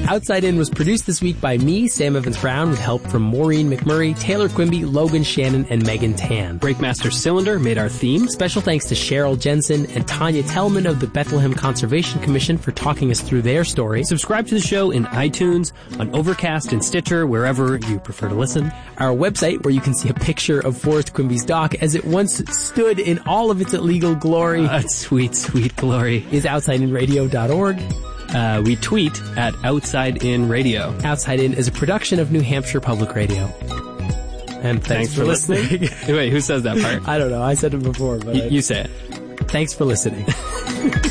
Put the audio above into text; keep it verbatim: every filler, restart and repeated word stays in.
Outside In was produced this week by me, Sam Evans Brown, with help from Maureen McMurray, Taylor Quimby, Logan Shannon, and Megan Tan. Breakmaster Cylinder made our theme. Special thanks to Cheryl Jensen and Tanya Tellman of the Bethlehem Conservation Commission for talking us through their story. Subscribe to the show in iTunes, on Overcast and Stitcher, wherever you prefer to listen. Our website, where you can see a picture of Forrest Quimby's dock as it once stood in all of its illegal glory. Uh, sweet, sweet glory. Is outside in radio dot org. Uh, we tweet at Outside In Radio. Outside In is a production of New Hampshire Public Radio. And thanks, thanks for, for listening. listening. Wait, who says that part? I don't know. I said it before, but y- I... you say it. Thanks for listening.